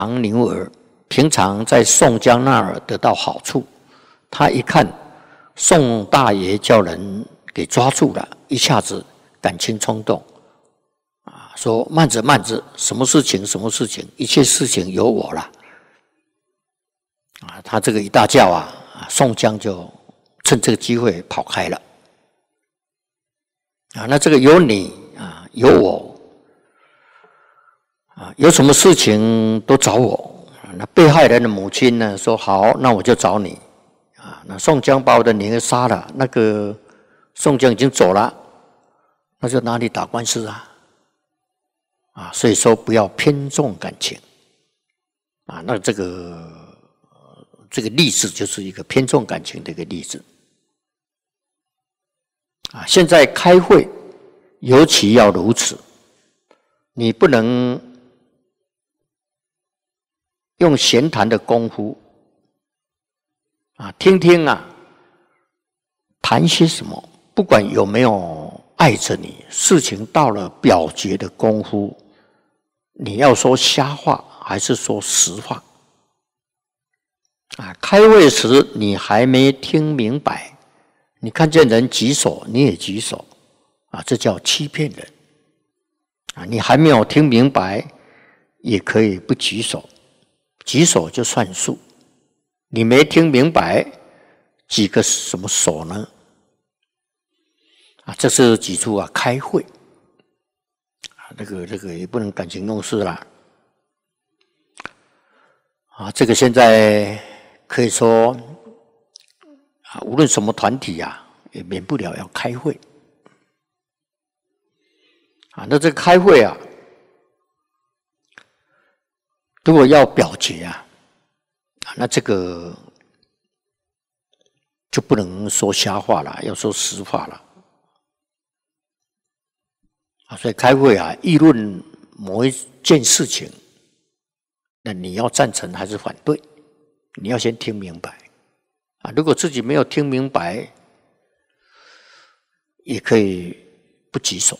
唐牛儿平常在宋江那儿得到好处，他一看宋大爷叫人给抓住了，一下子感情冲动，说慢着慢着，什么事情什么事情，一切事情由我了。他这个一大叫宋江就趁这个机会跑开了。那这个有你有我有什么事情都找我。那被害人的母亲呢说好，那我就找你。那宋江把我的女儿杀了，那个宋江已经走了，那就哪里打官司所以说不要偏重感情那这个例子就是一个偏重感情的一个例子现在开会尤其要如此，你不能用闲谈的功夫听听谈些什么，不管有没有爱着你，事情到了表决的功夫，你要说瞎话还是说实话开会时你还没听明白，你看见人举手你也举手这叫欺骗人你还没有听明白也可以不举手，举手就算数，你没听明白举个什么手呢这是举出开会这个也不能感情用事啦这个现在可以说无论什么团体也免不了要开会那这个开会如果要表决那这个就不能说瞎话了，要说实话了所以开会议论某一件事情，那你要赞成还是反对，你要先听明白如果自己没有听明白，也可以不举手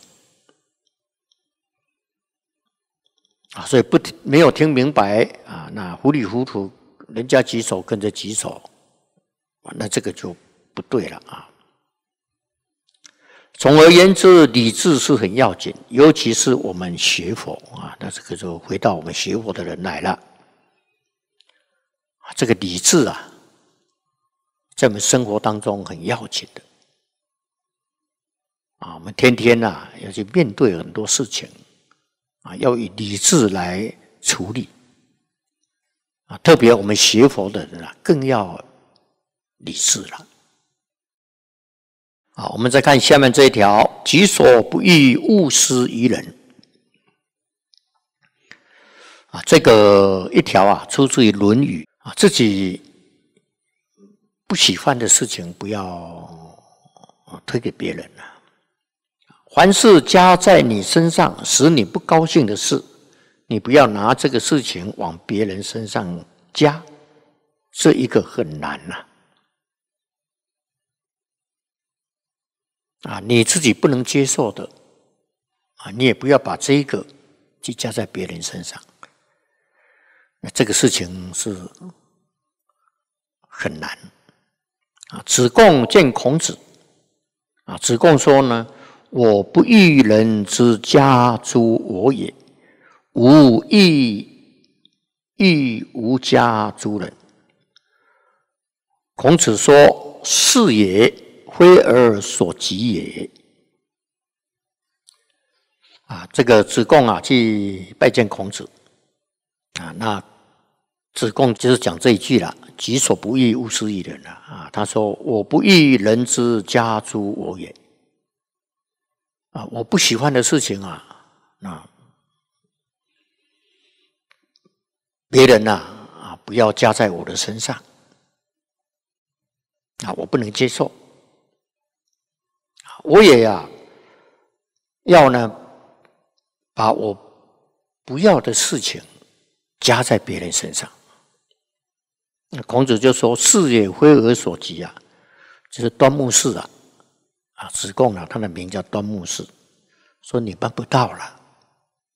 所以没有听明白那糊里糊涂人家举手跟着举手那这个就不对了总而言之，理智是很要紧，尤其是我们学佛那这个就回到我们学佛的人来了这个理智在我们生活当中很要紧的我们天天要去面对很多事情要以理智来处理特别我们学佛的人更要理智了我们再看下面这一条，己所不欲，勿施于人这个一条出自于《论语》自己不喜欢的事情不要推给别人凡是加在你身上使你不高兴的事，你不要拿这个事情往别人身上加，这一个很难你自己不能接受的你也不要把这一个去加在别人身上，那这个事情是很难子贡见孔子子贡说呢，我不欲人之加诸我也，吾亦无加诸人。孔子说，是也，非尔所及也。这个子贡去拜见孔子那子贡就是讲这一句了，己所不欲，勿施于人他说，我不欲人之加诸我也。我不喜欢的事情那别人不要加在我的身上我不能接受。我也要呢把我不要的事情加在别人身上。孔子就说，是也，非尔所及就是端木耿子贡他的名叫端木耿，说你办不到了